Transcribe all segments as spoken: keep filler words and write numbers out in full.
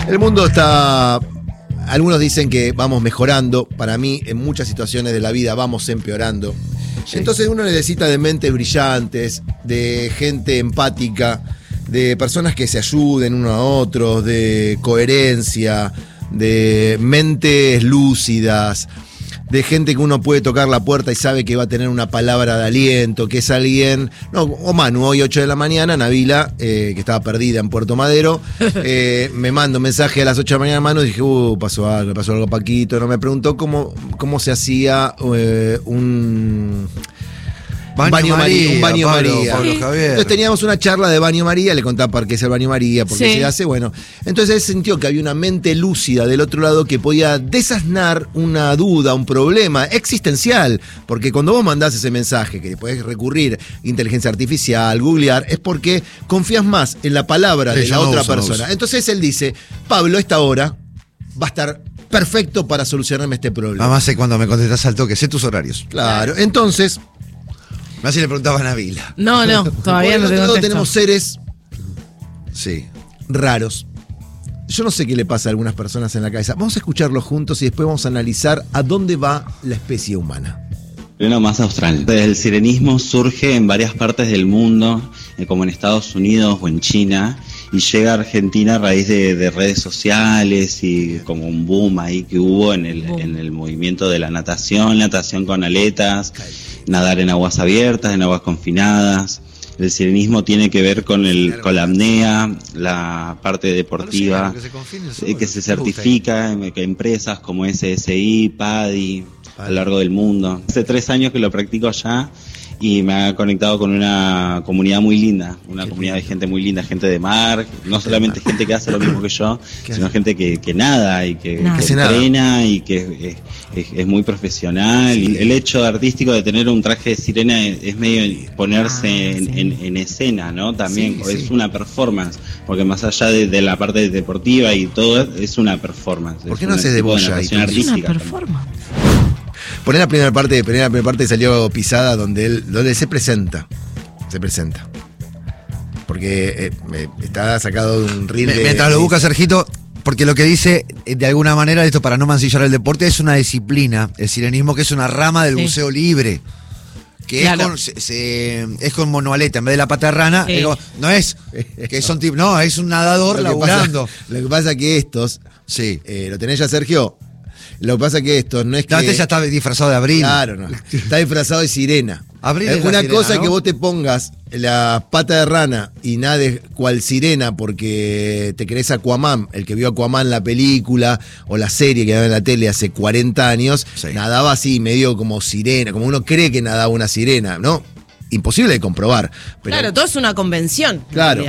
El mundo está... Algunos dicen que vamos mejorando. Para mí, en muchas situaciones de la vida vamos empeorando. Sí. Entonces uno necesita de mentes brillantes, de gente empática, de personas que se ayuden unos a otros, de coherencia, de mentes lúcidas, de gente que uno puede tocar la puerta y sabe que va a tener una palabra de aliento, que es alguien... No, o Manu, hoy ocho de la mañana, Nabila, eh, que estaba perdida en Puerto Madero, eh, me manda un mensaje a las ocho de la mañana a Manu y dije, uh, pasó algo, pasó algo Paquito, no me preguntó cómo, cómo se hacía eh, un... Baño, baño María, María, un baño Pablo, María. Pablo Javier. Entonces teníamos una charla de baño María, le contaba por qué es el baño María, por qué sí. se hace, bueno. Entonces él sintió que había una mente lúcida del otro lado que podía desasnar una duda, un problema existencial, porque cuando vos mandás ese mensaje, que podés recurrir a inteligencia artificial, googlear, es porque confías más en la palabra sí, de la no otra uso, persona. No Entonces él dice, Pablo, esta hora va a estar perfecto para solucionarme este problema. Mamá, sé cuando me contestás al toque, sé tus horarios. Claro, entonces... Más si le preguntaba a Nabila. No, no, todavía no tengo texto. Tenemos seres sí. raros. Yo no sé qué le pasa a algunas personas en la cabeza. Vamos a escucharlo juntos y después vamos a analizar a dónde va la especie humana. Sireno más austral. El sirenismo surge en varias partes del mundo, como en Estados Unidos o en China, y llega a Argentina a raíz de, de redes sociales y como un boom ahí que hubo en el, en el movimiento de la natación, natación con aletas, nadar en aguas abiertas, en aguas confinadas. El sirenismo tiene que ver con el con la apnea, la parte deportiva, que, que se certifica en que empresas como S S I, PADI, a lo largo del mundo. Hace tres años que lo practico allá y me ha conectado con una comunidad muy linda, una Qué comunidad lindo. de gente muy linda, gente de mar, no solamente gente que hace lo mismo que yo, sino gente que, que nada y que, nada. que entrena y que es, es, es muy profesional. Sí. El hecho artístico de tener un traje de sirena es, es medio ponerse ah, en, sí. en, en escena, ¿no? También sí, es sí. una performance, porque más allá de, de la parte deportiva y todo, es una performance. ¿Por qué no haces de boya? Es una performance. Poné la primera parte, poné la primera parte salió pisada donde él, donde se presenta. Se presenta. Porque eh, está sacado de un reel de... Mientras lo busca Sergito, porque lo que dice, de alguna manera, esto para no mancillar el deporte, es una disciplina, el sirenismo, que es una rama del sí. buceo libre. Que claro. es, con, se, se, es con monoaleta, en vez de la pata de rana, sí. digo, no es que son tipos, no, es un nadador lo laburando. Pasa, lo que pasa es que estos, sí. eh, ¿lo tenés ya, Sergio? Lo que pasa es que esto no es que... No, este ya está disfrazado de Abril. Claro, no. Está disfrazado de sirena. Abril es es una sirena, cosa ¿no? que vos te pongas la pata de rana y nades cual sirena porque te crees Aquaman, el que vio Aquaman la película o la serie que daba en la tele hace cuarenta años, sí. nadaba así, medio como sirena, como uno cree que nadaba una sirena, ¿no? Imposible de comprobar. Pero, claro, todo es una convención. Claro.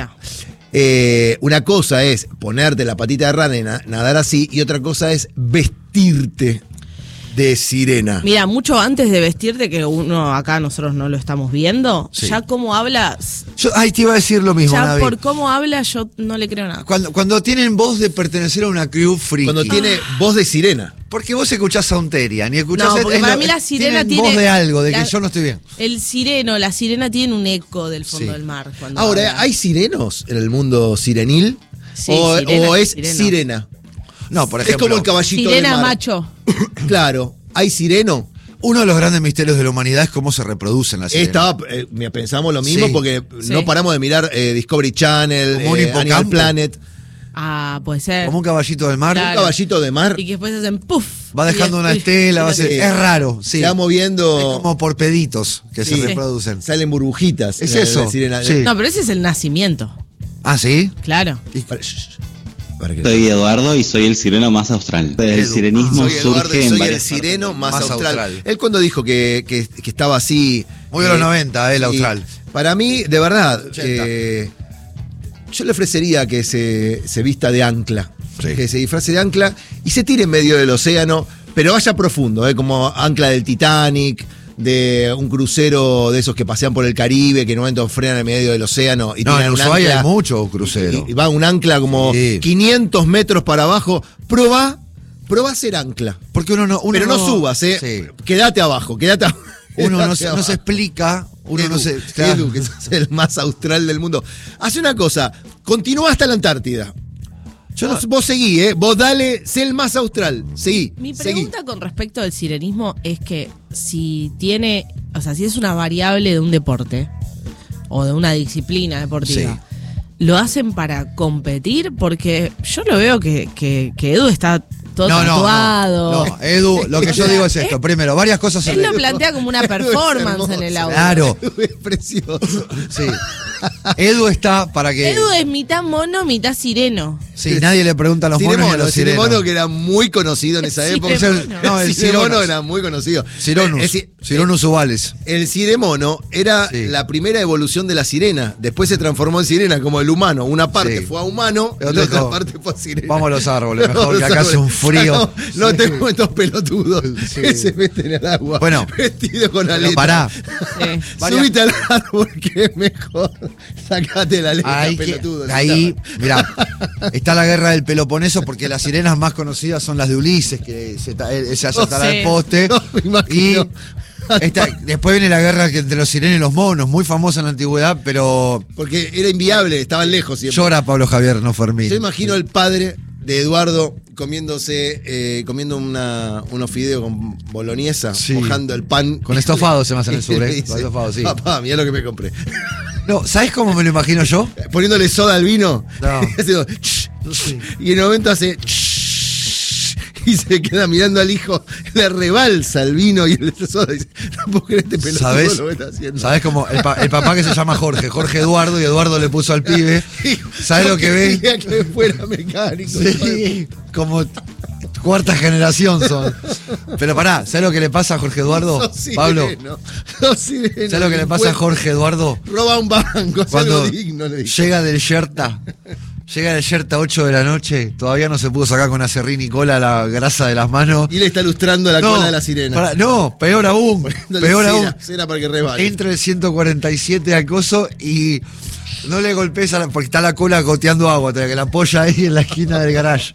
Eh, una cosa es ponerte la patita de rana y na- nadar así, y otra cosa es vestirte de sirena. Mira, mucho antes de vestirte, que uno acá nosotros no lo estamos viendo, sí. ya cómo habla... Yo, ay, te iba a decir lo mismo, Ya Navi. por cómo habla yo no le creo nada. Cuando, cuando tienen voz de pertenecer a una crew friki. Cuando tiene voz de sirena. Porque vos escuchás Sounteria, ni escuchás... No, porque es para lo, mí la sirena tiene... voz de algo, de la, que yo no estoy bien. El sireno, la sirena tiene un eco del fondo Sí. del mar. Cuando Ahora, habla. ¿hay sirenos en el mundo sirenil? Sí, o, sirena, o es sireno. sirena? No, por Es ejemplo... como el caballito Sirena del mar. macho. Claro, ¿hay sireno? Uno de los grandes misterios de la humanidad es cómo se reproducen las sirenas. Estaba, eh, pensamos lo mismo Sí. porque Sí. no paramos de mirar eh, Discovery Channel, Como un eh, hipocampo. Animal Planet. Ah, puede ser. Como un caballito del mar. Claro. Un caballito de mar. Y que después hacen puff. Va dejando y una es- estela, va a Sí. ser, es raro, sí. Se va moviendo. Es como por peditos que Sí. se reproducen. Salen burbujitas. Es la- la eso, sirena. sí. No, pero ese es el nacimiento. Ah, ¿sí? Claro. Para- shh, shh. Para que- Soy Eduardo y soy el sireno más austral. El Edu. sirenismo Soy Eduardo surge y en soy el varias sireno más, Más austral. austral. Él cuando dijo que, que, que estaba así... Muy de los noventa, el austral. Para mí, de verdad, ochenta. eh, yo le ofrecería que se, se vista de ancla. Sí. Que se disfrace de ancla y se tire en medio del océano, pero vaya profundo, eh, como ancla del Titanic, de un crucero de esos que pasean por el Caribe, que en un momento frenan en medio del océano. Y No, tiran en un Ushuaia ancla, hay mucho crucero. Y, y va un ancla como Sí. quinientos metros para abajo. Probá, probá a hacer ancla. Porque uno no... Uno Pero no, subas, ¿eh? Sí. Quédate abajo, quédate abajo. Uno no Quédate se, no abajo. se explica, uno Edu, no se... Edu, claro. que es el más austral del mundo. Hace una cosa, continúa hasta la Antártida. Yo vos, no... vos seguí, ¿eh? Vos dale, sé el más austral. Seguí. Mi seguí. pregunta con respecto al sirenismo es que si tiene, o sea, si es una variable de un deporte o de una disciplina deportiva, sí. ¿lo hacen para competir? Porque yo lo veo que, que, que Edu está todo no, tatuado. No, no, no, Edu, lo que yo digo es esto. Primero, varias cosas. Él lo plantea como una performance en el audio. Claro. Es precioso. Sí. Edu está para que... Edu es mitad mono, mitad sireno. Sí, nadie le pregunta a los monos y a los sirenos. El ciremono que era muy conocido en esa época. No, el ciremono era muy conocido. Sironus, Sironus Ubales. El ciremono era sí. la primera evolución de la sirena. Después se transformó en sirena como el humano. Una parte sí. fue a humano y la otra parte fue a sirena. Vamos a los árboles, mejor que acá hace un frío. No, no sí. tengo estos pelotudos sí. que se meten al agua bueno, vestidos con aleta. Pará. Sí. Subite al árbol que es mejor. Sacate la aleta, ahí pelotudo. Que, ahí, mirá, está la guerra del Peloponeso porque las sirenas más conocidas son las de Ulises, que se, se hace atar al poste. No, me imagino. Y esta, después viene la guerra entre los sirenos y los monos, muy famosa en la antigüedad, pero... Porque era inviable, estaban lejos siempre. Llora Pablo Javier, no Fermín. Yo imagino el padre de Eduardo comiéndose, eh, comiendo una, unos fideos con boloñesa, sí. mojando el pan. Con estofado se me hace en el sur, ¿eh? Con estofado, sí. Papá, mirá lo que me compré. No, ¿sabes cómo me lo imagino yo? Poniéndole soda al vino. No. Haciendo, no sé. Y en el momento hace... Y se queda mirando al hijo, le rebalsa el vino y el soda y dice, no puedo creer este pelotudo ¿Sabes? lo que está haciendo. ¿Sabes cómo? El, pa, el papá que se llama Jorge, Jorge Eduardo, y Eduardo le puso al pibe. ¿Sabes lo que ve? Quería que fuera mecánico. Sí, como cuarta generación son. Pero pará, ¿sabes lo que le pasa a Jorge Eduardo? Sos sireno, Pablo. Sos sireno, ¿Sabes lo que le pasa a Jorge Eduardo? Roba un banco, cuando digno, le llega del Yerta. Llega el Yerta a ocho de la noche, todavía no se pudo sacar con acerrín y cola la grasa de las manos. Y le está lustrando la no, cola de la sirena. Para, no, peor aún. Poniéndole peor cera, aún. Cera para que rebale. Entra el ciento cuarenta y siete al coso y no le golpees a la, porque está la cola goteando agua, que la apoya ahí en la esquina del garage.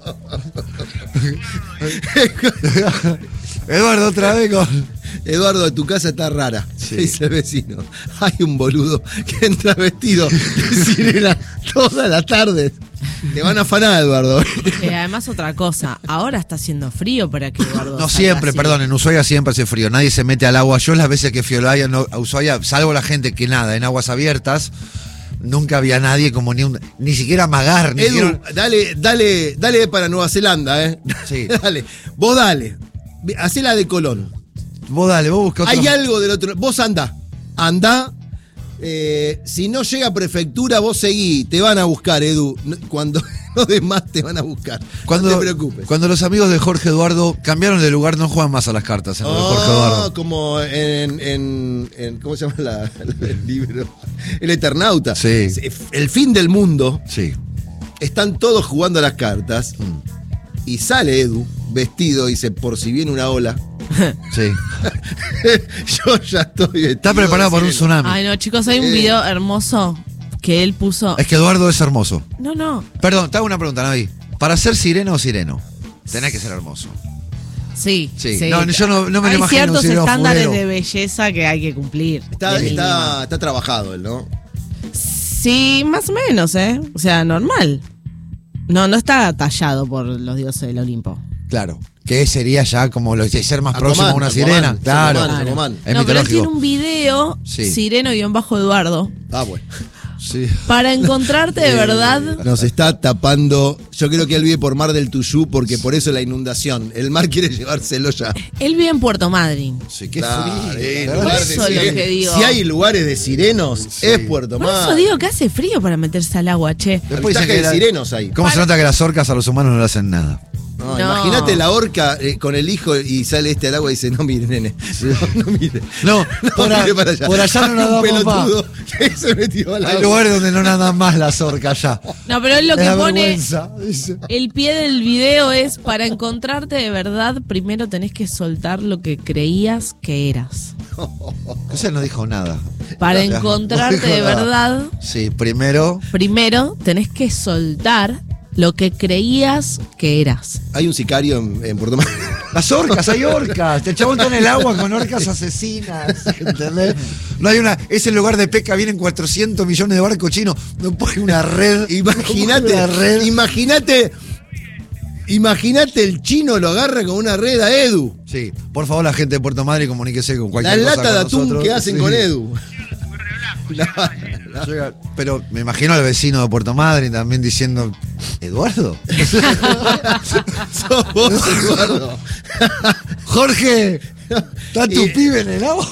Eduardo, otra vez con... Eduardo, tu casa está rara, sí. dice el vecino. Hay un boludo que entra vestido de sirena toda la tarde. Te van a afanar, Eduardo. Eh, además, otra cosa, ahora está haciendo frío para que Eduardo. No siempre, así. Perdón, en Ushuaia siempre hace frío. Nadie se mete al agua. Yo las veces que fui a, no, a Ushuaia, salvo la gente que nada en aguas abiertas, nunca había nadie como ni un, ni siquiera Magar. Ni Edu, siquiera... dale, dale, dale para Nueva Zelanda, ¿eh? Sí. Dale, vos dale. Hacé la de Colón. Vos dale, vos busca otro. Hay algo del otro. Vos andá. Andá. Eh, si no llega a prefectura, vos seguí. Te van a buscar, Edu. Cuando los demás te van a buscar. Cuando, no te preocupes. Cuando los amigos de Jorge Eduardo cambiaron de lugar, no juegan más a las cartas en oh, Jorge Eduardo. Como en, en, en. ¿Cómo se llama la, la, el libro? El Eternauta. Sí. El fin del mundo. Sí. Están todos jugando a las cartas. Mm. Y sale Edu vestido y dice: por si viene una ola. Sí. Yo ya estoy. Está preparado para un tsunami. Ay, no, chicos, hay un video hermoso que él puso. Es que Eduardo es hermoso. No, no. Perdón, te hago una pregunta, Navi. Para ser sireno o sireno, tenés que ser hermoso. Sí, sí. sí. No, yo no, no me hay lo imagino. Hay ciertos un estándares fuguero. de belleza que hay que cumplir. Está, está, está trabajado él, ¿no? Sí, más o menos, ¿eh? O sea, normal. No, no está tallado por los dioses del Olimpo. Claro. Que sería ya como lo de ser más Aquaman, próximo a una Aquaman, sirena. Aquaman, claro. Aquaman, Aquaman. Es no, pero él tiene mitológico. un video, sí. Sireno-Eduardo. Ah, bueno. Sí. Para encontrarte de verdad. Nos está tapando. Yo creo que él vive por Mar del Tuyú porque por eso la inundación. El mar quiere llevárselo ya. Él vive en Puerto Madryn. Sí, qué claro, frío. Eh, Por eso es lo que digo. Si hay lugares de sirenos, sí. es Puerto Por Madryn. eso digo que hace frío para meterse al agua, che. Después dicen que hay sirenos ahí. ¿Cómo para... se nota que las orcas a los humanos no le hacen nada? No, no. Imagínate la orca eh, con el hijo y sale este al agua y dice: no mire, nene. No, no mire. No, no por, mire para allá. Por allá no nadamos pelotudo que se metió al agua. Hay lugares donde no nadan más las orcas ya. No, pero él lo que pone. Vergüenza. El pie del video es: para encontrarte de verdad, primero tenés que soltar lo que creías que eras. Ese no dijo nada. Para no, encontrarte no de nada. verdad. Sí, primero. Primero tenés que soltar lo que creías que eras. Hay un sicario en, en Puerto Madryn. Las orcas, hay orcas. El chabón está en el agua con orcas asesinas. ¿Entendés? No hay una. Es el lugar de pesca, vienen cuatrocientos millones de barcos chinos. No pone una red. Imagínate. Imagínate. Imagínate Imagínate el chino lo agarra con una red a Edu. Sí, por favor, la gente de Puerto Madryn, comuníquese con cualquier La cosa lata de con atún nosotros. que hacen Sí. con Edu. No, no. Llega- Pero me imagino al vecino de Puerto Madryn también diciendo, ¿Eduardo? Sos vos, Eduardo. Jorge, ¿está tu Y- pibe en el agua?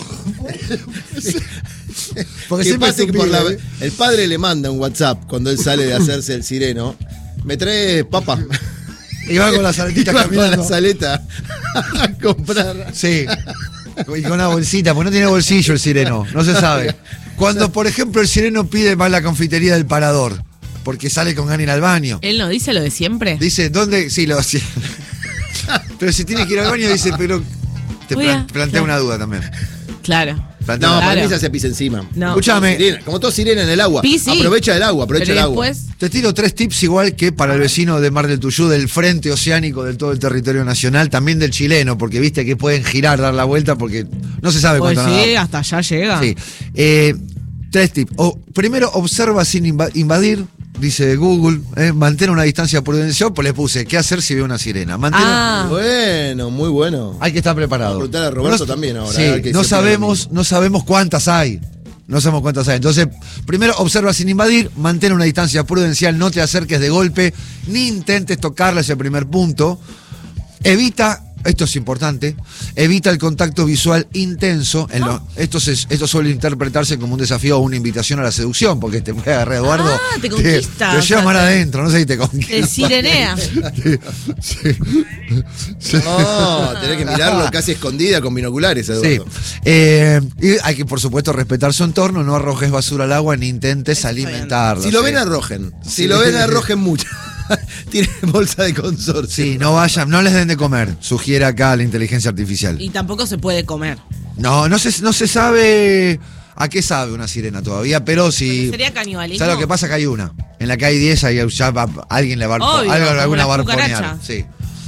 Porque Que siempre pase es tu que por pibe, la- ¿eh? el padre le manda un WhatsApp cuando él sale de hacerse el sireno. Me trae papa. Y va con las saletitas Y va con caminando. la saleta a comprar. Sí. Y con una bolsita, porque no tiene bolsillo el sireno, no se sabe. Cuando, por ejemplo, el sireno pide más la confitería del Parador, porque sale con ganas de ir al baño. Él no dice lo de siempre. Dice, ¿dónde? Sí, lo sí. Pero si tiene que ir al baño, dice, pero te Voy plan- a- plantea claro. una duda también. Claro. Plantea No, una- para Claro. mí se hace pis encima. No. Escúchame. Sirena, como todo sirena en el agua. Pis, sí. Aprovecha el agua, aprovecha Pero el agua. después, Te tiro tres tips igual que para el vecino de Mar del Tuyú, del frente oceánico de todo el territorio nacional, también del chileno, porque viste que pueden girar, dar la vuelta, porque no se sabe pues cuánto nada. sí, hasta allá llega. Sí. Eh, tres tips. O, primero, observa sin inva- invadir, dice Google. Eh, mantén una distancia prudencial. Pues le puse, ¿qué hacer si veo una sirena? Mantén. Ah. Bueno, muy bueno. Hay que estar preparado. Vamos a preguntar a Roberto también ahora, Sí, a ver qué no dice, opina lo sabemos, mismo. no sabemos cuántas hay. No sabemos cuántas hay. Entonces, primero observa sin invadir, mantén una distancia prudencial, no te acerques de golpe, ni intentes tocarla, ese primer punto. Evita, esto es importante, evita el contacto visual intenso. En lo- esto, se- esto suele interpretarse como un desafío o una invitación a la seducción, porque te puede agarrar Eduardo. Ah, te conquista, Te, o lleva sea, más te- adentro, no sé si te conquista. Te sirenea. Sí. Sí. No, tenés que mirarlo casi escondida con binoculares, Sí. Eduardo. Eh, y hay que, por supuesto, respetar su entorno, no arrojes basura al agua ni intentes Está bien. alimentarla. Si lo sí. ven, arrojen. Si Sí. lo ven, arrojen mucho. Tienen bolsa de consorcio. Sí, no vayan, no les den de comer, sugiere acá la inteligencia artificial. Y tampoco se puede comer. No, no se, no se sabe a qué sabe una sirena todavía, pero si... Sería canibalismo. ¿Sabes lo que pasa? Que hay una. En la que hay diez, ahí ya va- alguien le va a Obvio, algo- como alguna la va a arponear. cucaracha. Sí.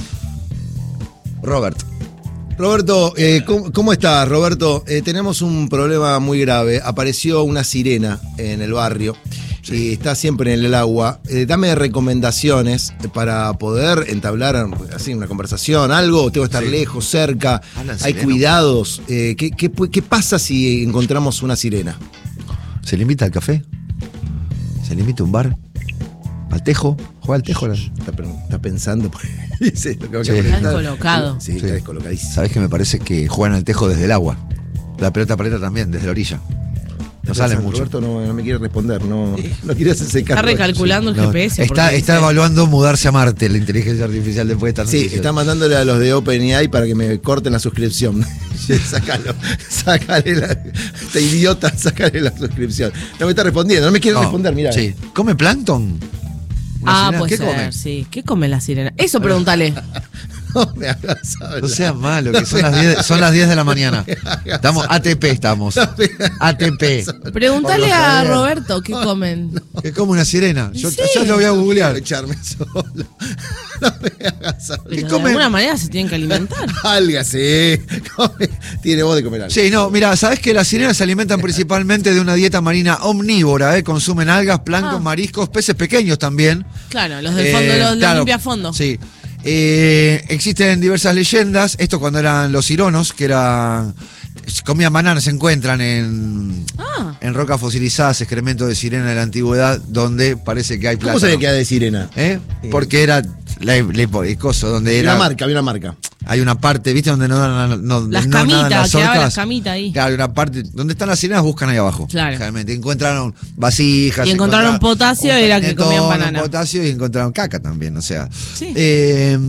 Robert. Roberto, eh, ¿cómo, cómo estás, Roberto? Eh, tenemos un problema muy grave. Apareció una sirena en el barrio y está siempre en el agua. Eh, dame recomendaciones para poder entablar así una conversación, algo. Tengo que estar Sí. lejos, cerca. Hablan Hay sireno. cuidados. Eh, ¿qué, qué, pu- qué pasa si encontramos una sirena? ¿Se le invita al café? ¿Se le invita a un bar? ¿Al tejo? ¿Juega al tejo? Está, pe- está pensando. Dice lo que va a Sí. preguntar. Está descolocado. Sí, está Sí. descolocadísimo. ¿Sabés que me parece que juegan al tejo desde el agua? La pelota paleta también, desde la orilla. No salen mucho. Roberto no, no me quiere responder, no, no quiere hacerse Está cargo. recalculando el No, G P S. está porque está dice- evaluando mudarse a Marte, la inteligencia artificial después de esta Sí, noticia. está mandándole a los de OpenAI para que me corten la suscripción. Sí, sácalo, sácale la, este idiota, sácale la suscripción. No me está respondiendo, no me quiere No, responder, mirá. Sí. ¿Come plancton? ¿Una Ah, sirena? puede ¿Qué ser, come? sí. ¿Qué come la sirena? Eso pregúntale. No me hagas hablar. No seas malo, que son las diez, son las diez de la mañana. Estamos, A T P estamos. A T P. Pregúntale Por lo a general. Roberto qué comen. ¿Qué come una sirena? Yo, Sí. yo lo voy a Quiero googlear. echarme solo. No me hagas hablar. Pero de comen? alguna manera se tienen que alimentar. Algas, sí. Come. Tiene voz de comer algo. Sí, no, mira, sabes que las sirenas se alimentan principalmente de una dieta marina omnívora, ¿eh? Consumen algas, plancton, Ah. mariscos, peces pequeños también. Claro, los del fondo, Eh, los, los claro, limpia fondo. Sí. Eh, existen diversas leyendas. Esto cuando eran los sironos, que eran. Comían bananas, se encuentran en, Ah. en rocas fosilizadas, excremento de sirena de la antigüedad, donde parece que hay plátano. ¿Cómo sabía que era de sirena? ¿Eh? Porque era la, la- el coso, donde Había era. una marca, había una marca. Hay una parte, ¿viste? Donde no dan no, Las no nadan camitas, las quedaba orcas. las camitas ahí. Claro, hay una parte. Donde están las sirenas buscan ahí abajo. Claro. Realmente. Encontraron vasijas. Y encontraron potasio, un era que comían magnetón, banana. potasio y encontraron caca también, o sea. Sí. Eh,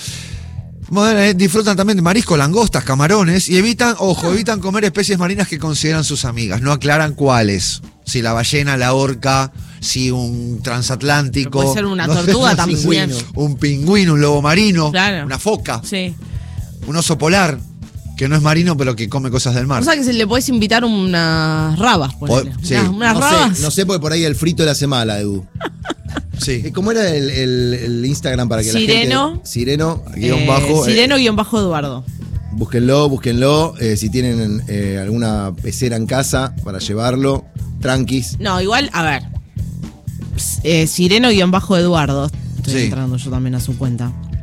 bueno, eh, disfrutan también de marisco, langostas, camarones y evitan, ojo, Ah. evitan comer especies marinas que consideran sus amigas. No aclaran cuáles. Si la ballena, la orca, si un transatlántico. Pero puede ser una no sé, tortuga un también. pingüino, Un pingüino, un lobo marino, Claro. una foca, Sí. un oso polar, que no es marino pero que come cosas del mar. O sea que se le podés invitar unas rabas, ponele. sí. Unas, unas No rabas. sé, no sé porque por ahí el frito de la semana, Edu. Sí. Eh, ¿Cómo era el, el- el Instagram para que Sireno. la gente... Sireno. guión bajo, eh. Sireno guión bajo Eduardo. Búsquenlo, búsquenlo. eh, si tienen eh, alguna pecera en casa para llevarlo, tranquis. No, igual, a ver. Eh, Sireno guión bajo Eduardo. Estoy Sí. entrando yo también a su cuenta.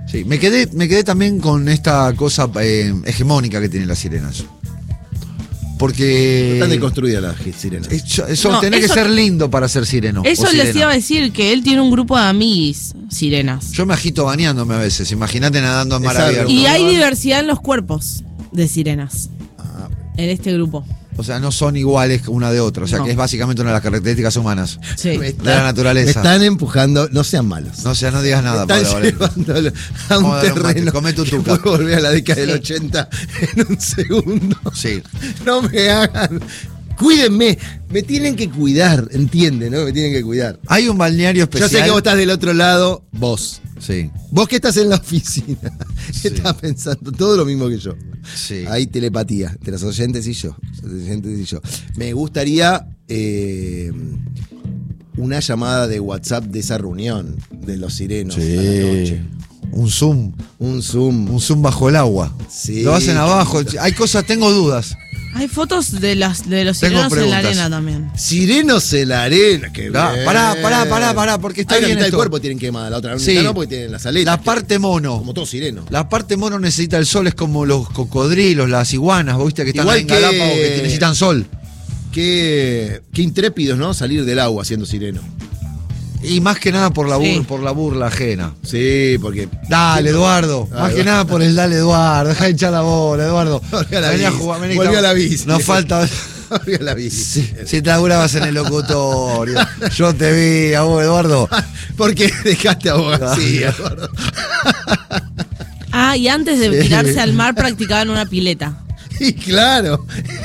Sí, me quedé, me quedé también con esta cosa eh, hegemónica que tienen las sirenas. Porque. Están deconstruidas las sirenas. Eso, eso No, tenés eso- que ser lindo para ser sireno. Eso o les sirena. iba a decir, que él tiene un grupo de amiguis sirenas. Yo me agito bañándome a veces. Imagínate nadando en mar Exacto. abierto. Y hay diversidad en los cuerpos de sirenas Ah, en este grupo. O sea, no son iguales una de otra. O sea, No. que es básicamente una de las características humanas. Sí. me De la naturaleza. Me están empujando, no sean malos. No, o sea, no digas nada, Me están Pablo Valente. llevando a un Vamos a dar un mate, terreno come tu que tuca. puede volver a la década del Sí. ochenta en un segundo. Sí. No me hagan. Cuídenme, me tienen que cuidar, entienden, ¿no? Me tienen que cuidar. Hay un balneario Yo especial. sé que vos estás del otro lado, vos. Sí, Vos que estás en la oficina, Sí. estás pensando todo lo mismo que yo. sí. Hay telepatía de los oyentes y yo. Los oyentes y yo. Me gustaría eh, una llamada de WhatsApp de esa reunión de los sirenos a la Sí. noche. Un zoom. Un Zoom. Un zoom bajo el agua. Sí. Lo hacen abajo. Hay cosas, tengo dudas. Hay fotos de, las, de los Tengo sirenos en la preguntas. arena también. Sirenos en la arena. Qué Ah, bien. pará, pará, pará, pará, porque está Hay una bien mitad del esto. cuerpo tienen quemada, la otra Sí. mitad no, porque tienen las aletas. La parte mono. Como todo sireno. La parte mono necesita el sol, es como los cocodrilos, las iguanas, ¿vos viste que están Igual ahí en que- Galápagos que necesitan sol? Qué, qué intrépidos, ¿no? Salir del agua siendo sireno. Y más que nada por la, Sí. bur- por la burla ajena. Sí, porque. Dale, Eduardo. Ahí Más que va. nada por el dale, Eduardo. Deja de echar la bola, Eduardo. Volvió a la Vení a bici. jugar, vení, Volvió que a la bici. Nos falta. Volvió a la bici. Si, si te laburabas en el locutorio. Yo te vi a vos, Eduardo. Porque dejaste abogacía, Eduardo. Ah, y antes de Sí. tirarse al mar practicaban una pileta. Y claro.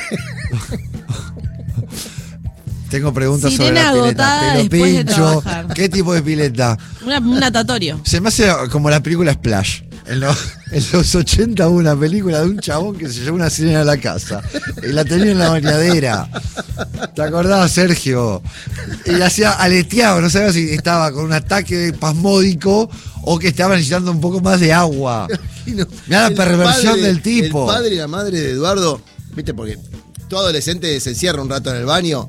Tengo preguntas Sirena sobre la pileta. agotada Pelo después de pincho. trabajar. ¿Qué tipo de pileta? Una- un natatorio. Se me hace como la película Splash. En los, en los ochenta hubo una película de un chabón que se llevó una sirena a la casa. Y la tenía en la bañadera. ¿Te acordás, Sergio? Y hacía aleteado, no sabía si estaba con un ataque pasmódico o que estaba necesitando un poco más de agua. Y no, Mirá la el perversión del tipo. El padre y la madre de Eduardo, viste, porque todo adolescente se encierra un rato en el baño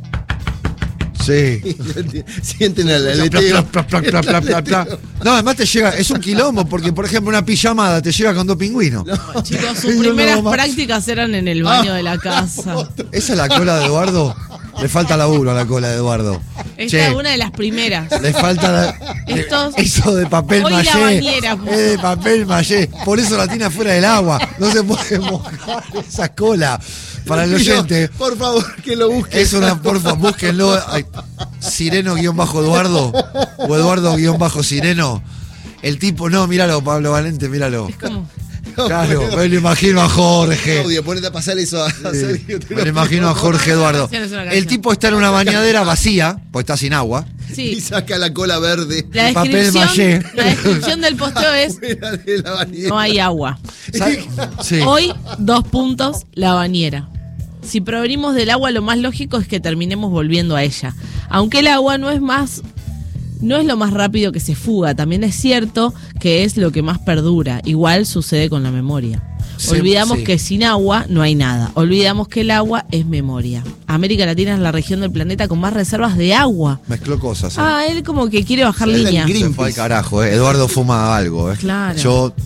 Sí. y sienten el Pla, aleteo. pla, pla, pla, pla, pla, pla. No, además te llega, es un quilombo, porque por ejemplo una pijamada te llega con dos pingüinos. Chicos, sus No, no, primeras ma- prácticas eran en el baño de la casa. ¿Esa es la cola de Eduardo? Le falta laburo a la cola de Eduardo. Esta Che, es una de las primeras. le falta la- Estos- eso de papel Hoy la maché. bañera puso. Es de papel maché. Por eso la tiene afuera del agua. No se puede mojar esa cola. Para el oyente. Por favor, que lo busquen. Es una, por favor, búsquenlo. Ay, Sireno-Eduardo o Eduardo-Sireno. El tipo, no, míralo, Pablo Valente, míralo. Es como. Claro, me lo imagino a Jorge. Audio, ponete a pasar eso a, a Sergio, te Me lo lo imagino a Jorge Eduardo. Es una canción. El tipo está en una bañadera vacía, pues está sin agua. Y Sí. saca la cola verde La papel descripción, maché. la descripción del posteo es: fuera de la bañera. no hay agua. ¿Sabe? Sí. Hoy, dos puntos, la bañera. Si provenimos del agua, lo más lógico es que terminemos volviendo a ella. Aunque el agua no es más, no es lo más rápido que se fuga. También es cierto que es lo que más perdura. Igual sucede con la memoria. Sí, Olvidamos sí. que sin agua no hay nada. Olvidamos que el agua es memoria. América Latina es la región del planeta con más reservas de agua. Mezcló cosas. eh. Ah, él como que quiere bajar Es el línea. gris. Se fue al carajo, eh. Eduardo fuma algo, eh. Claro. Yo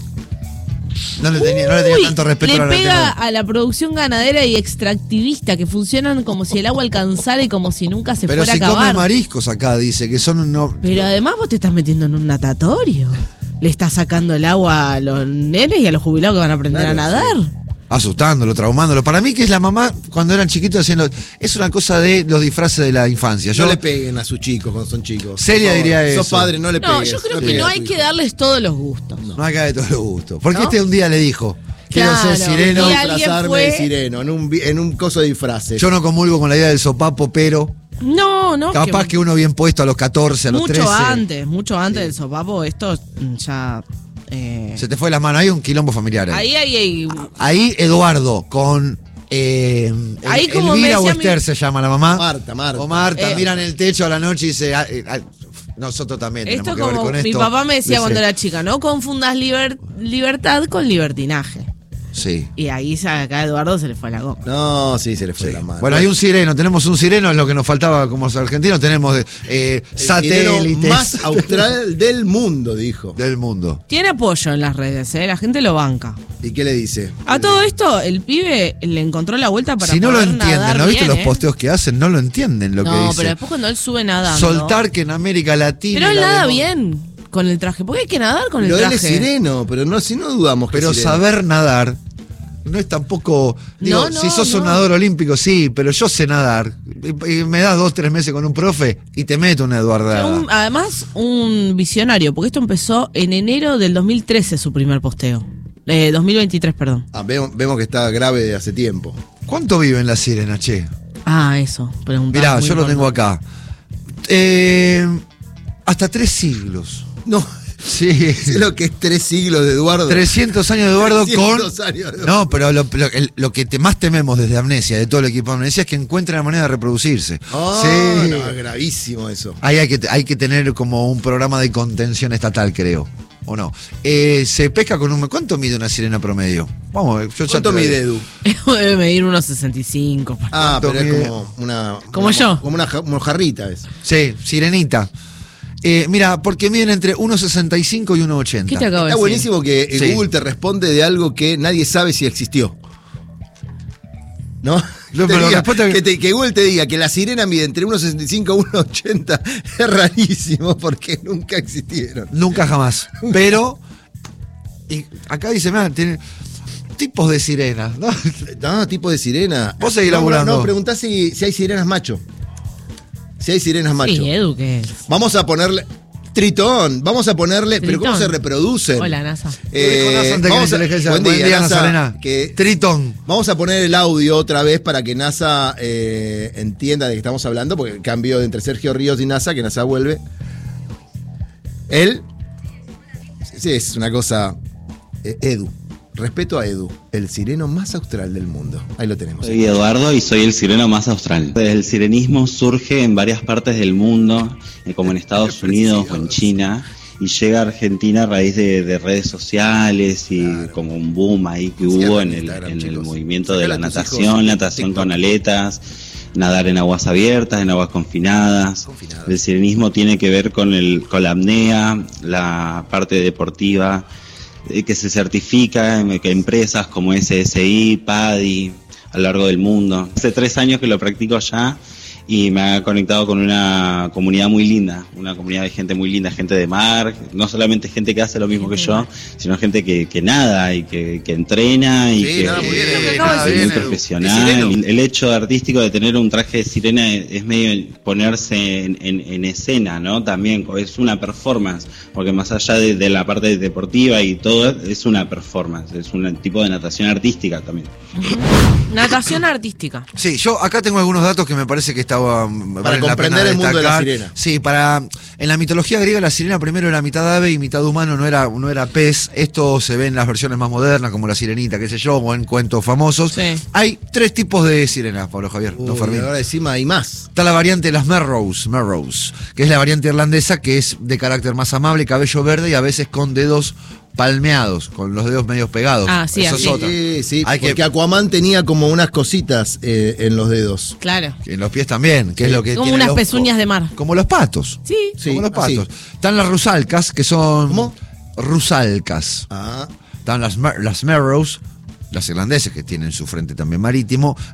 no le tenía, no le tenía Uy, tanto respeto le a la pega tengo. a la producción ganadera y extractivista que funcionan como si el agua alcanzara y como si nunca se Pero fuera si a come acabar. mariscos acá, dice, que son no. Pero además vos te estás metiendo en un natatorio. Le estás sacando el agua a los nenes y a los jubilados que van a aprender Claro, a nadar. Asustándolo, traumándolo. Para mí que es la mamá cuando eran chiquitos haciendo. Es una cosa de los disfraces de la infancia. Yo No le peguen a sus chicos cuando son chicos. Celia Por favor. diría Sos eso. padre, no le No, pegues. yo creo le que pegues no a hay tu que hijo. darles todos los gustos. no acá de todos los gustos. Porque ¿No? este un día le dijo, quiero Claro. ser sireno. Y alguien Disfrazarme fue- de sireno en un, vi- en un coso de disfraces. Yo no comulgo con la idea del sopapo, pero No, no. capaz que uno bien puesto a los catorce, a los mucho trece. antes, mucho antes del sopapo, esto mm, ya. eh, Se te fue las manos. Hay un quilombo familiar ahí. ahí, ahí, ahí. Ahí Eduardo con eh, Ahí El- como me Elvira decía o Esther mi- se llama la mamá. Marta, Marta. O Marta, Eh, miran el techo a la noche y dice, ah, eh, ah, nosotros también Esto tenemos que ver como con mi esto. papá me decía Dice, cuando era chica, no confundas liber- libertad con libertinaje. Sí. Y ahí se- acá a Eduardo se le fue la goma. No, sí, se le fue Sí. la mano. Bueno, hay un sireno, tenemos un sireno, es lo que nos faltaba como argentinos, tenemos eh, El sireno satélites más austral del mundo, dijo. del mundo. Tiene apoyo en las redes, ¿eh? La gente lo banca. ¿Y qué le dice? A todo esto, el pibe le encontró la vuelta para Si no lo poder entienden, nadar ¿no viste bien, los ¿eh? posteos que hacen? No lo entienden lo que No, dice. pero después cuando él sube nadando. Soltar que en América Latina... Pero él la nada demo- bien con el traje. ¿Por qué hay que nadar con el Lo de él traje? es sireno, pero no, si no dudamos que Pero es sireno. saber nadar no es tampoco... Digo, No, no, si sos un no. nadador olímpico, sí, pero yo sé nadar. Y, y me das dos, tres meses con un profe y te meto una Eduarda. Un- además, un visionario, porque esto empezó en enero del dos mil trece, su primer posteo. Eh, dos mil veintitrés, perdón. Ah, vemos, vemos que está grave de hace tiempo. ¿Cuánto viven las sirenas, che? Ah, eso. preguntaba, Mirá, muy yo lo tengo importante. acá. Eh, hasta tres siglos. No, Sí. sé lo que es tres siglos de Eduardo. trescientos años de Eduardo con... trescientos años de Eduardo. No, pero lo, lo- el- lo que te- más tememos desde Amnesia, de todo el equipo de Amnesia, es que encuentren la manera de reproducirse. Ah, sí. no, es gravísimo eso. Ahí hay que, hay que tener como un programa de contención estatal, creo. ¿O no? Eh, se pesca con un... ¿Cuánto mide una sirena promedio? Vamos, yo ya ¿Cuánto te lo mide digo. Edu? Debe medir unos sesenta y cinco. Ah, ¿Cuánto pero mide? es como una... Como una- yo. Como una ja- mojarrita es. Sí, sirenita. Eh, mira, porque miden entre uno sesenta y cinco y uno ochenta. ¿Qué te acabo de Está decir? buenísimo que eh, Sí. Google te responde de algo que nadie sabe si existió. ¿No? No, Te pero diga- respuesta- que, te- que Google te diga que la sirena mide entre uno sesenta y cinco y uno ochenta es rarísimo porque nunca existieron. Nunca jamás. Pero... Y acá dice, mira, tiene tipos de sirenas, ¿no? No, tipo de sirena. Vos seguís no, laburando. No, preguntá si, si hay sirenas macho. Si hay sirenas macho. Sí, Edu, ¿qué es? Vamos a ponerle. Tritón, vamos a ponerle. Pero ¿cómo Tritón. se reproducen? Hola, NASA. Eh, Dijo NASA antes que vamos la a- inteligencia. buen Buen día, día, NASA, Nazarena. que- Tritón. Vamos a poner el audio otra vez para que NASA eh, entienda de qué estamos hablando, porque el cambio entre Sergio Ríos y NASA, que NASA vuelve. Él. Sí, es una cosa. eh, Edu. Respeto a Edu, el sireno más austral del mundo. Ahí lo tenemos. Soy Eduardo y soy el sireno más austral. El sirenismo surge en varias partes del mundo, eh, como en Estados Unidos o en China, y llega a Argentina a raíz de, de redes sociales y Claro. como un boom ahí que Sí, hubo en en el, Instagram, en el chicos. movimiento de Sacale la a tus hijos natación, en natación TikTok. con aletas, nadar en aguas abiertas, en aguas confinadas. Confinadas. El sirenismo tiene que ver con, el, con la apnea, la parte deportiva, eh, que se certifica, eh, que empresas como S S I, PADI, a lo largo del mundo. Hace tres años que lo practico ya y me ha conectado con una comunidad muy linda, una comunidad de gente muy linda, gente de mar, no solamente gente que hace lo mismo que yo, sino gente que, que nada y que, que entrena y Sí, que nada, muy bien, que eh, es nada, muy bien, Edu. profesional. Es sireno. El hecho artístico de tener un traje de sirena es, es medio ponerse en, en- en escena, ¿no? También es una performance, porque más allá de, de la parte deportiva y todo, es una performance, es un tipo de natación artística también. Natación artística. Sí, yo acá tengo algunos datos que me parece que estaba Para comprender el mundo de la sirena. Sí, para en la mitología griega la sirena primero era mitad ave y mitad humano, no era no era pez. Esto se ve en las versiones más modernas como la sirenita, qué sé yo, o en cuentos famosos. Sí. Hay tres tipos de sirenas, Pablo Javier, no Uy, Fermín. ahora encima hay más. Está la variante de las Merrows, Merrows, que es la variante irlandesa que es de carácter más amable, cabello verde y a veces con dedos palmeados, con los dedos medios pegados. Ah, sí, Eso así. es otra. Sí, sí, Hay porque que- Aquaman tenía como unas cositas eh, en los dedos. Claro. En los pies también, que Sí. es lo que Como tienen unas los- pezuñas de mar. Como los patos. Sí. Sí, como los así. patos. Están las rusalcas, que son... ¿Cómo? Rusalcas. Ah. Están las, mer- las Merrows, las irlandeses, que tienen su frente también marítimo.